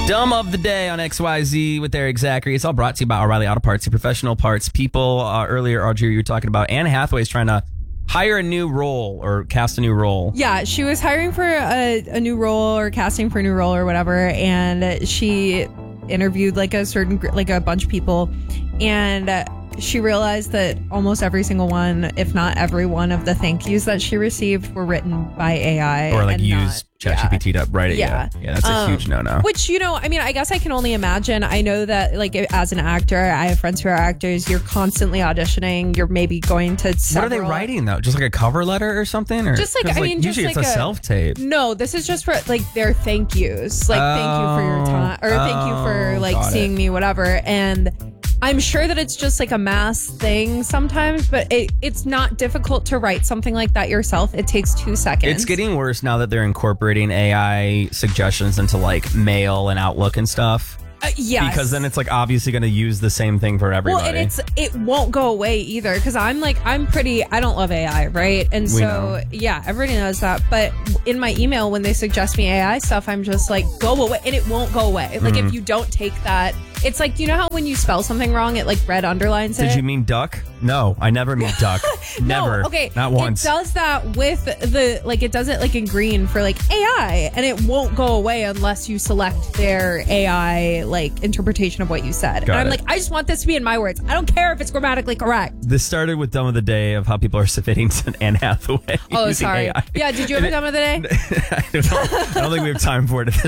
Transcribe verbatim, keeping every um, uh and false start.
Dumb of the day on X Y Z with Eric Zachary. It's all brought to you by O'Reilly Auto Parts, your professional parts people. Uh, earlier, Audrey, you were talking about Anne Hathaway's trying to hire a new role or cast a new role. Yeah, she was hiring for a, a new role or casting for a new role or whatever, and she interviewed like a certain, gr- like a bunch of people, and uh, she realized that almost every single one, if not every one of the thank yous that she received were written by A I. Or like and use ChatGPT yeah. to write it. Yeah. Yeah, yeah that's a um, huge no-no. Which, you know, I mean, I guess I can only imagine. I know that, like, as an actor, I have friends who are actors. You're constantly auditioning. You're maybe going to several... What are they writing, though? Just like a cover letter or something? Or Just like, I like, mean, just usually like it's a, a self-tape. No, this is just for, like, their thank yous. Like, oh, thank you for your time. Or thank you for, like, seeing it. me, whatever. And I'm sure that it's just, like, a mass thing sometimes, but it, it's not difficult to write something like that yourself. It takes two seconds. It's getting worse now that they're incorporating A I suggestions into like Mail and Outlook and stuff. Uh, yes. Because then it's like obviously going to use the same thing for everybody. Well, and it's it won't go away either. Because I'm like I'm pretty. I don't love A I, right? And We so know. yeah, everybody knows that. But in my email, when they suggest me A I stuff, I'm just like, go away, and it won't go away. Like Mm-hmm. if you don't take that, it's like, you know how when you spell something wrong, it like red underlines it. Did you mean duck? No, I never mean duck. Never. No, okay. Not once. It does that with the, like, it does it like in green for like A I, and it won't go away unless you select their A I like interpretation of what you said. Got and I'm it. like, I just want this to be in my words. I don't care if it's grammatically correct. This started with Dumb of the Day of how people are submitting to Anne Hathaway. Oh, using sorry. A I. Yeah, did you have a dumb of the day? I don't know. I don't think we have time for it.